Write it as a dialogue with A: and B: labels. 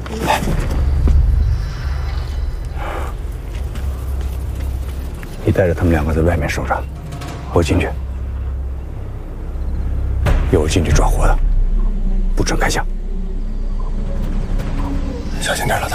A: 你带着他们2个在外面守着，我进去。有进去抓活的，不准开枪。
B: 小心点，老